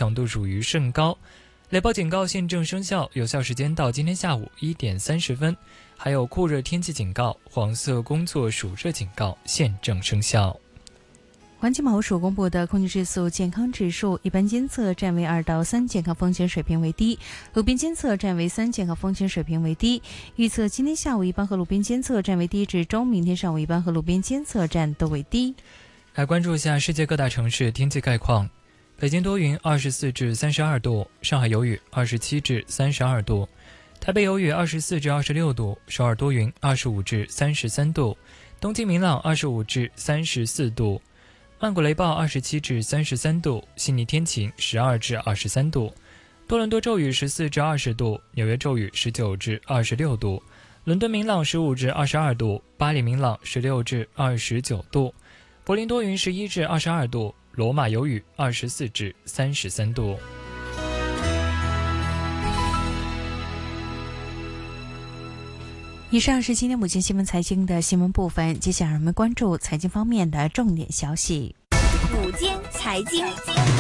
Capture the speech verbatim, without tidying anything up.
强度属于甚高。雷暴警告现正生效，有效时间到今天下午一点三十分。还有酷热天气警告、黄色工作暑热警告现正生效。 环境保护署公布的空气质素健康指数，一般监测站为二到三，健康风险水平为低；路边监测站为三，健康风险水平为低。预测今天下午一般和路边监测站为低至中，明天上午一般和路边监测站都为低。 来关注一下世界各大城市天气概况。北京多云，二十四至三十二度；上海有雨，二十七至三十二度；台北有雨，二十四至二十六度；首尔多云，二十五至三十三度；东京明朗，二十五至三十四度；曼谷雷暴，二十七至三十三度；悉尼天晴，十二至二十三度；多伦多骤雨，十四至二十度；纽约骤雨，十九至二十六度；伦敦明朗，十五至二十二度；巴黎明朗，十六至二十九度；柏林多云，十一至二十二度；罗马有雨，二十四至三十三度。 以上是今天午间新闻财经的新闻部分，接下来我们关注财经方面的重点消息。 午间财经。